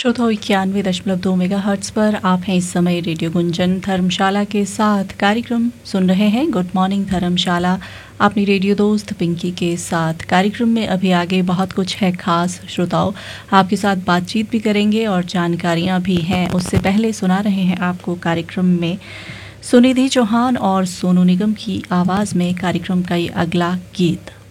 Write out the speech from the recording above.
श्रोताओं 91.2 मेगाहर्ट्ज़ पर आप हैं इस समय रेडियो गुंजन धर्मशाला के साथ कार्यक्रम सुन रहे हैं गुड मॉर्निंग धर्मशाला अपनी रेडियो दोस्त पिंकी के साथ। कार्यक्रम में अभी आगे बहुत कुछ है खास श्रोताओं, आपके साथ बातचीत भी करेंगे और जानकारियां भी हैं। उससे पहले सुना रहे हैं आपको कार्यक्रम में सुनिधि चौहान और सोनू निगम की आवाज़ में कार्यक्रम का ये अगला गीत।